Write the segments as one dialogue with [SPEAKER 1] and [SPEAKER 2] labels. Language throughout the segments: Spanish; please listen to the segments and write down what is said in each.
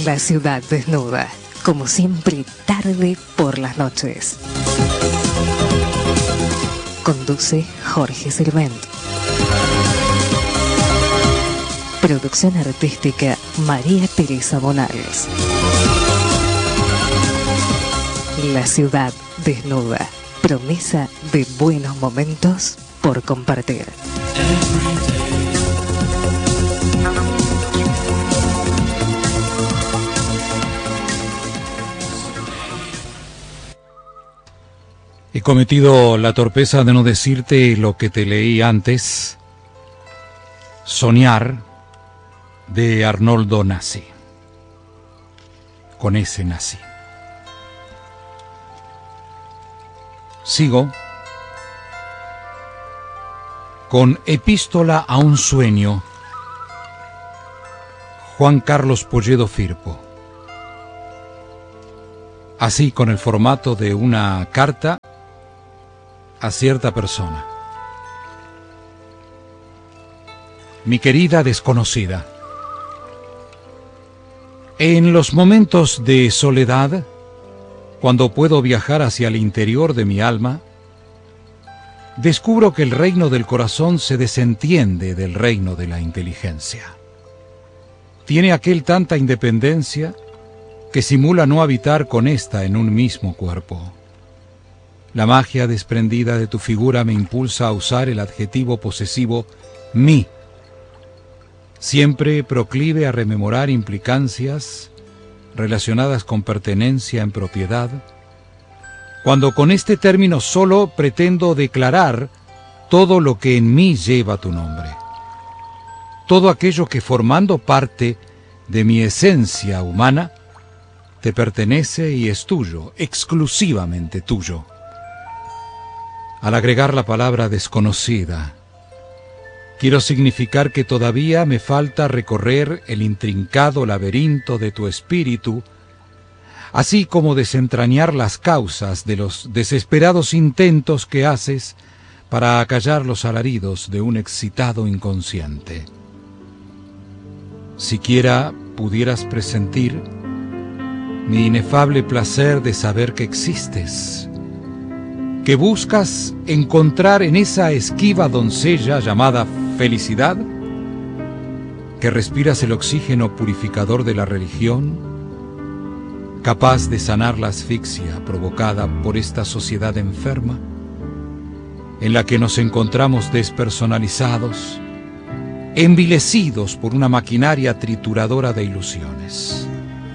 [SPEAKER 1] La ciudad desnuda, como siempre, tarde por las noches. Conduce Jorge Sirvent. Producción artística María Teresa Bonales. La ciudad desnuda, promesa de buenos momentos por compartir.
[SPEAKER 2] He cometido la torpeza de no decirte lo que te leí antes. Soñar, de Arnoldo Nassi. Con ese Nassi. Sigo con Epístola a un sueño, Juan Carlos Polledo Firpo. Así, con el formato de una carta a cierta persona. Mi querida desconocida, en los momentos de soledad, cuando puedo viajar hacia el interior de mi alma, descubro que el reino del corazón se desentiende del reino de la inteligencia. Tiene aquel tanta independencia que simula no habitar con ésta en un mismo cuerpo. La magia desprendida de tu figura me impulsa a usar el adjetivo posesivo mí, siempre proclive a rememorar implicancias relacionadas con pertenencia en propiedad, cuando con este término solo pretendo declarar todo lo que en mí lleva tu nombre, todo aquello que formando parte de mi esencia humana te pertenece y es tuyo, exclusivamente tuyo. Al agregar la palabra desconocida, quiero significar que todavía me falta recorrer el intrincado laberinto de tu espíritu, así como desentrañar las causas de los desesperados intentos que haces para acallar los alaridos de un excitado inconsciente. Siquiera pudieras presentir mi inefable placer de saber que existes, que buscas encontrar en esa esquiva doncella llamada felicidad, que respiras el oxígeno purificador de la religión, capaz de sanar la asfixia provocada por esta sociedad enferma, en la que nos encontramos despersonalizados, envilecidos por una maquinaria trituradora de ilusiones.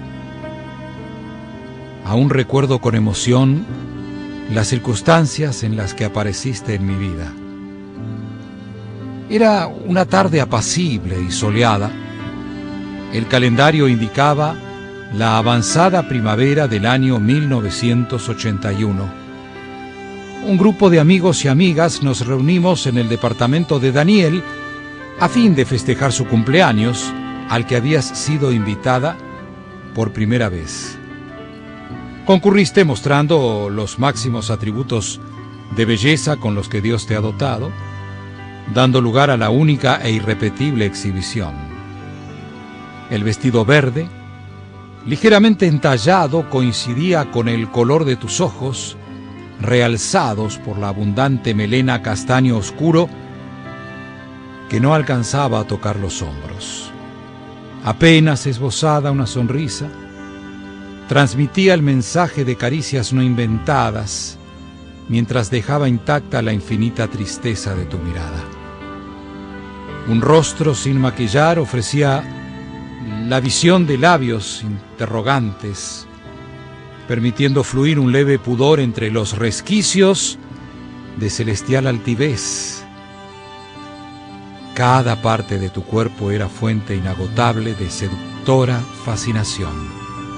[SPEAKER 2] Aún recuerdo con emoción las circunstancias en las que apareciste en mi vida. Era una tarde apacible y soleada. El calendario indicaba la avanzada primavera del año 1981. Un grupo de amigos y amigas nos reunimos en el departamento de Daniel a fin de festejar su cumpleaños, al que habías sido invitada por primera vez. Concurriste mostrando los máximos atributos de belleza con los que Dios te ha dotado, dando lugar a la única e irrepetible exhibición. El vestido verde, ligeramente entallado, coincidía con el color de tus ojos, realzados por la abundante melena castaño oscuro que no alcanzaba a tocar los hombros. Apenas esbozada una sonrisa, transmitía el mensaje de caricias no inventadas, mientras dejaba intacta la infinita tristeza de tu mirada. Un rostro sin maquillar ofrecía la visión de labios interrogantes, permitiendo fluir un leve pudor entre los resquicios de celestial altivez. Cada parte de tu cuerpo era fuente inagotable de seductora fascinación.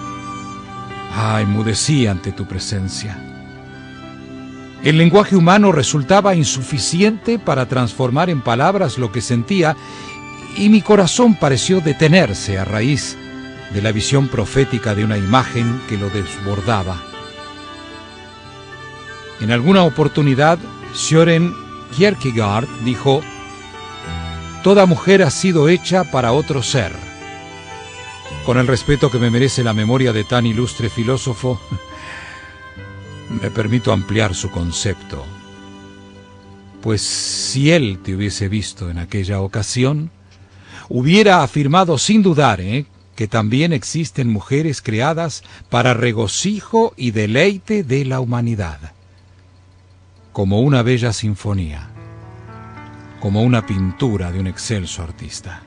[SPEAKER 2] Enmudecí ante tu presencia. El lenguaje humano resultaba insuficiente para transformar en palabras lo que sentía, y mi corazón pareció detenerse a raíz de la visión profética de una imagen que lo desbordaba. En alguna oportunidad, Søren Kierkegaard dijo: «Toda mujer ha sido hecha para otro ser». Con el respeto que me merece la memoria de tan ilustre filósofo, me permito ampliar su concepto. Pues si él te hubiese visto en aquella ocasión, hubiera afirmado sin dudar, que también existen mujeres creadas para regocijo y deleite de la humanidad, como una bella sinfonía, como una pintura de un excelso artista.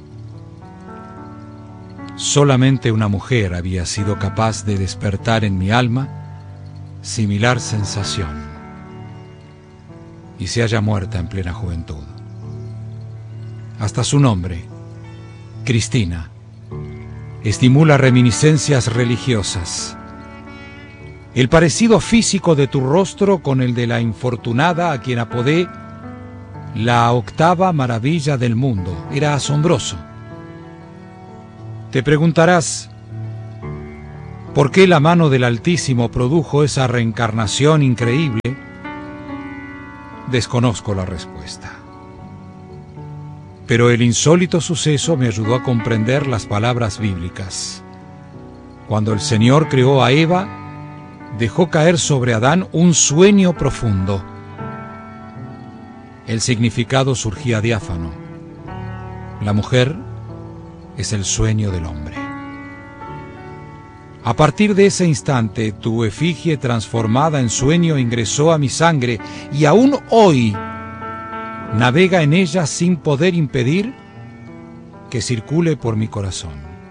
[SPEAKER 2] Solamente una mujer había sido capaz de despertar en mi alma similar sensación, y se halla muerta en plena juventud. Hasta su nombre, Cristina, estimula reminiscencias religiosas. El parecido físico de tu rostro con el de la infortunada a quien apodé la octava maravilla del mundo era asombroso. Te preguntarás, ¿por qué la mano del Altísimo produjo esa reencarnación increíble? Desconozco la respuesta. Pero el insólito suceso me ayudó a comprender las palabras bíblicas. Cuando el Señor creó a Eva, dejó caer sobre Adán un sueño profundo. El significado surgía diáfano. La mujer es el sueño del hombre. A partir de ese instante, tu efigie transformada en sueño ingresó a mi sangre y aún hoy navega en ella sin poder impedir que circule por mi corazón.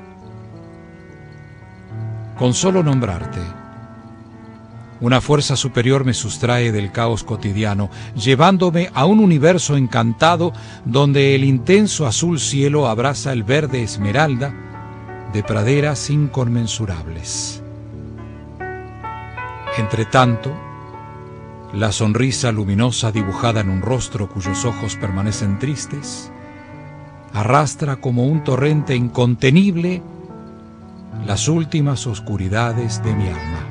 [SPEAKER 2] Con solo nombrarte, una fuerza superior me sustrae del caos cotidiano, llevándome a un universo encantado donde el intenso azul cielo abraza el verde esmeralda de praderas inconmensurables. Entre tanto, la sonrisa luminosa dibujada en un rostro cuyos ojos permanecen tristes, arrastra como un torrente incontenible las últimas oscuridades de mi alma.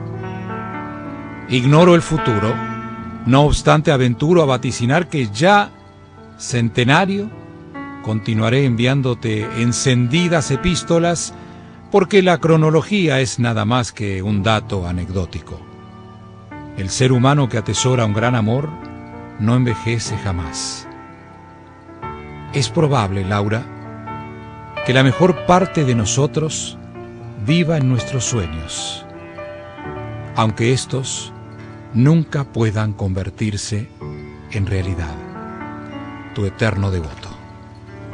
[SPEAKER 2] Ignoro el futuro, no obstante aventuro a vaticinar que ya, centenario, continuaré enviándote encendidas epístolas, porque la cronología es nada más que un dato anecdótico. El ser humano que atesora un gran amor no envejece jamás. Es probable, Laura, que la mejor parte de nosotros viva en nuestros sueños, aunque estos nunca puedan convertirse en realidad. Tu eterno devoto.